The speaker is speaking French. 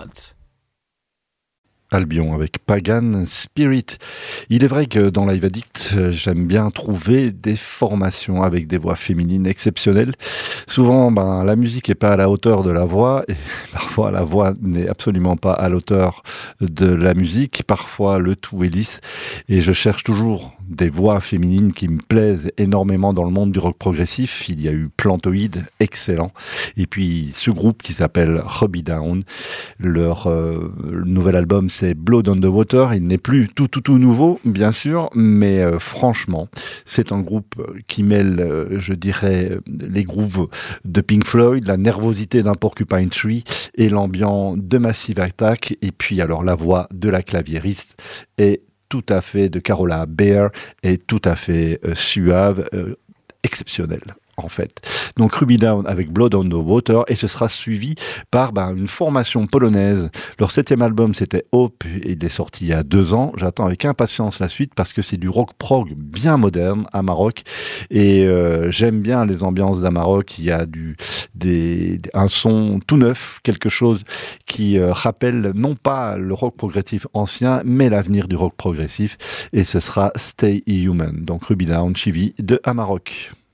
Gods. Albion avec Pagan Spirit. Il est vrai que dans Live Addict, j'aime bien trouver des formations avec des voix féminines exceptionnelles. Souvent, la musique n'est pas à la hauteur de la voix, et parfois la voix n'est absolument pas à l'auteur de la musique. Parfois, le tout est lisse, et je cherche toujours des voix féminines qui me plaisent énormément dans le monde du rock progressif. Il y a eu Plantoid, excellent, et puis ce groupe qui s'appelle Ruby Down. Leur nouvel album, c'est Blood on the Water. Il n'est plus tout nouveau, bien sûr, mais franchement, c'est un groupe qui mêle, je dirais, les grooves de Pink Floyd, la nervosité d'un Porcupine Tree et l'ambiance de Massive Attack. Et puis alors la voix de la claviériste est tout à fait de Carola Bear est tout à fait suave, exceptionnelle. En fait. Donc Ruby Down avec Blood on the Water, et ce sera suivi par une formation polonaise. Leur 7e album, c'était Hope, et il est sorti il y a 2 ans. J'attends avec impatience la suite parce que c'est du rock prog bien moderne, Amarok, et j'aime bien les ambiances d'Amarok. Il y a un son tout neuf, quelque chose qui rappelle non pas le rock progressif ancien, mais l'avenir du rock progressif, et ce sera Stay Human. Donc Ruby Down, suivi de Amarok.